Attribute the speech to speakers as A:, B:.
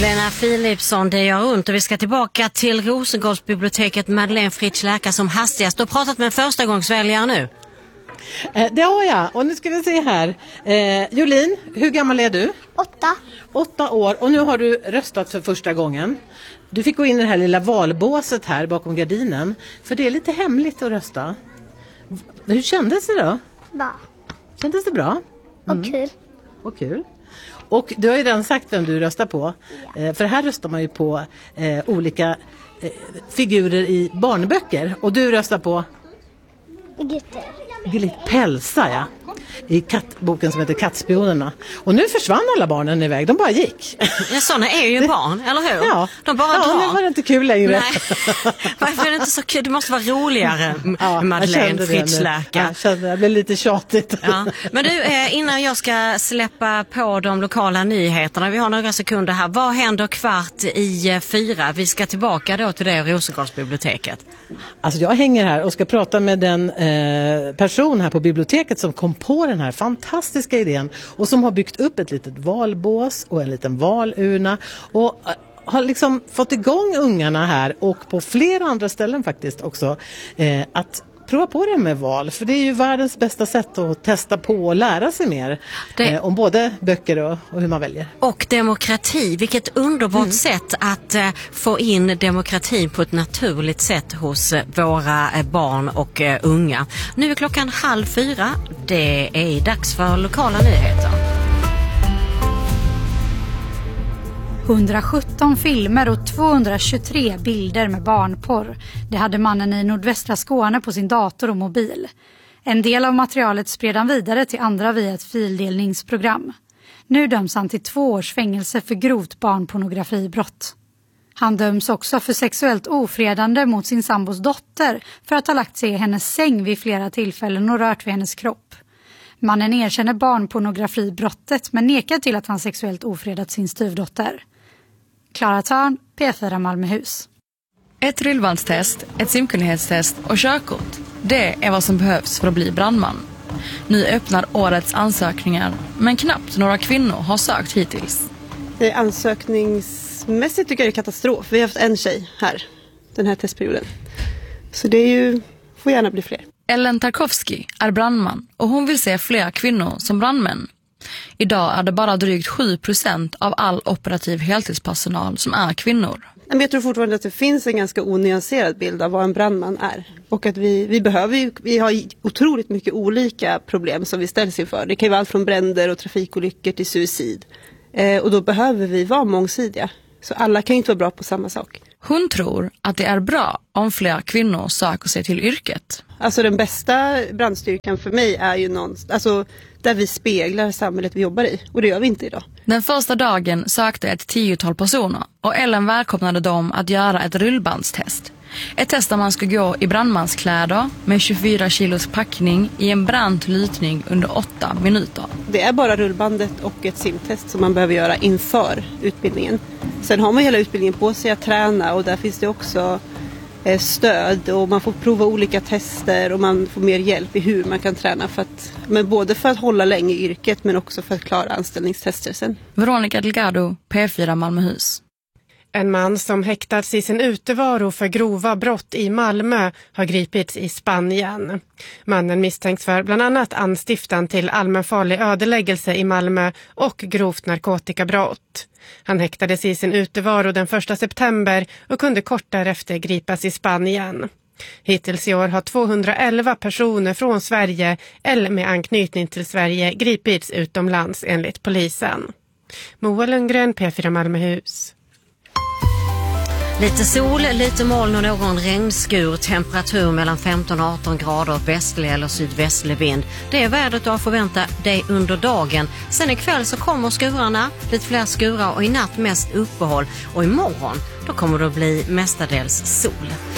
A: Lena Philipsson, det gör runt och vi ska tillbaka till Rosengårdsbiblioteket. Madeleine Fritz läkar som hastigast. Du har pratat med en förstagångsväljare nu.
B: Det har jag, och nu ska vi se här. Jolin, hur gammal är du? 8 år, och nu har du röstat för första gången. Du fick gå in i det här lilla valbåset här bakom gardinen, för det är lite hemligt att rösta. Hur kändes det då?
C: Bra.
B: Kändes det bra?
C: Och kul.
B: Och kul. Och du har ju redan sagt vem du röstar på. För här röstar man ju på olika figurer i barnböcker. Och du röstar på? Gilligt Pelsa, ja. I kattboken som heter Kattspionerna. Och nu försvann alla barnen iväg, de bara gick.
A: Ja, sådana är ju barn, eller hur?
B: Ja,
A: de bara drar.
B: Nu var det inte kul längre.
A: Nej. Varför är det inte så kul? Det måste vara roligare, Madeleine Fritz läkar.
B: Jag kände det blev lite tjatigt.
A: Ja. Men du, innan jag ska släppa på de lokala nyheterna, vi har några sekunder här. Vad händer 3:15? Vi ska tillbaka då till det Rosengårdsbiblioteket.
B: Alltså jag hänger här och ska prata med den person här på biblioteket som kom på den här fantastiska idén och som har byggt upp ett litet valbås och en liten valurna och har liksom fått igång ungarna här och på flera andra ställen faktiskt också att prova på det med val, för det är ju världens bästa sätt att testa på och lära sig mer om både böcker och hur man väljer. Och
A: demokrati, vilket underbart sätt att få in demokratin på ett naturligt sätt hos våra barn och unga. Nu är klockan 3:30, det är dags för lokala nyheter.
D: 117 filmer och 223 bilder med barnporr. Det hade mannen i nordvästra Skåne på sin dator och mobil. En del av materialet spred han vidare till andra via ett fildelningsprogram. Nu döms han till 2 års fängelse för grovt barnpornografibrott. Han döms också för sexuellt ofredande mot sin sambos dotter för att ha lagt sig i hennes säng vid flera tillfällen och rört vid hennes kropp. Mannen erkänner barnpornografibrottet men nekar till att han sexuellt ofredat sin styvdotter. Klara Törn, P4 Malmöhus.
E: Ett rullbandstest, ett simkunnighetstest och körkort. Det är vad som behövs för att bli brandman. Nu öppnar årets ansökningar, men knappt några kvinnor har sökt hittills.
F: Ansökningsmässigt tycker jag det är katastrof. Vi har haft en tjej här, den här testperioden. Så det är ju, får gärna bli fler.
E: Ellen Tarkovsky är brandman och hon vill se fler kvinnor som brandmän. Idag är det bara drygt 7% av all operativ heltidspersonal som är kvinnor.
F: Men jag tror fortfarande att det finns en ganska onyanserad bild av vad en brandman är. Och att vi har otroligt mycket olika problem som vi ställs inför. Det kan ju vara allt från bränder och trafikolyckor till suicid. Och då behöver vi vara mångsidiga. Så alla kan ju inte vara bra på samma sak.
E: Hon tror att det är bra om fler kvinnor söker sig till yrket.
F: Alltså den bästa brandstyrkan för mig är ju där vi speglar samhället vi jobbar i. Och det gör vi inte idag.
E: Den första dagen sökte ett 10-tal personer och Ellen välkomnade dem att göra ett rullbandstest. Ett test där man ska gå i brandmanskläder med 24 kilos packning i en brant lutning under 8 minuter.
F: Det är bara rullbandet och ett simtest som man behöver göra inför utbildningen. Sen har man hela utbildningen på sig att träna och där finns det också stöd och man får prova olika tester och man får mer hjälp i hur man kan träna men både för att hålla länge i yrket men också för att klara anställningstester sen.
E: Veronica Delgado, P4 Malmöhus.
G: En man som häktats i sin utevaro för grova brott i Malmö har gripits i Spanien. Mannen misstänks för bland annat anstiftan till allmänfarlig ödeläggelse i Malmö och grovt narkotikabrott. Han häktades i sin utevaro den 1 september och kunde kort därefter gripas i Spanien. Hittills i år har 211 personer från Sverige eller med anknytning till Sverige gripits utomlands enligt polisen. Moa Lundgren, P4 Malmöhus.
A: Lite sol, lite moln och någon regnskur, temperatur mellan 15 och 18 grader, västlig eller sydvästlig vind. Det är vädret du har förväntat dig under dagen. Sen ikväll så kommer skurarna, lite fler skurar och i natt mest uppehåll. Och imorgon då kommer det att bli mestadels sol.